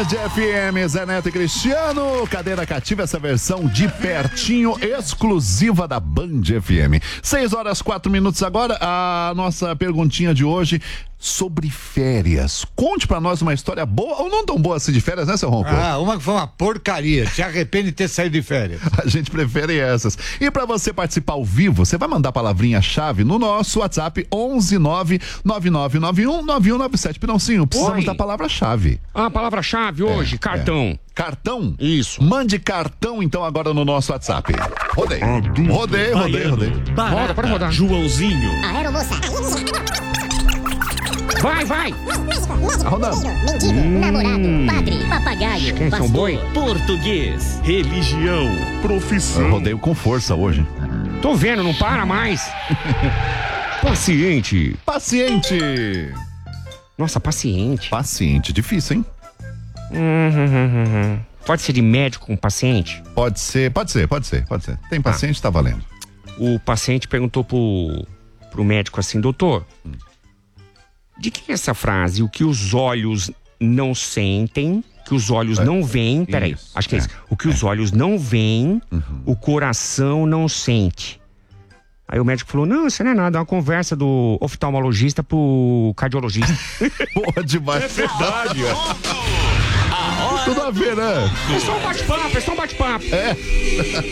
Band FM, Zé Neto e Cristiano, cadeira cativa, essa versão de pertinho, exclusiva da Band FM. 6h04 agora, a nossa perguntinha de hoje sobre férias. Conte pra nós uma história boa ou não tão boa assim de férias, né, seu Ronco? Uma que foi uma porcaria, se arrepende de ter saído de férias. A gente prefere essas. E pra você participar ao vivo, você vai mandar a palavrinha-chave no nosso WhatsApp 11999919197. Pirãozinho, precisamos da palavra-chave. A palavra-chave hoje, cartão. Cartão? Isso. Mande cartão, então, agora no nosso WhatsApp. Rodei. Rodei. Roda, pode rodar. Joãozinho. Aeromoça. Vai. Tá rodando. Mendigo, namorado, padre, papagaio, Quem são boi? Português. Religião. Eu rodeio com força hoje. Tô vendo, não para mais. Paciente. Paciente. Nossa, paciente. Paciente, difícil, hein? Pode ser de médico com paciente? Pode ser. Tem paciente, tá valendo. O paciente perguntou pro médico assim, doutor, de quem é essa frase? O que os olhos não sentem, que os olhos não veem, peraí, Isso, acho que é isso. O que os olhos não veem, o coração não sente. Aí o médico falou, não, isso não é nada, é uma conversa do oftalmologista pro cardiologista. Porra, demais. É verdade, ó. Tudo a ver, né? É só um bate-papo. É.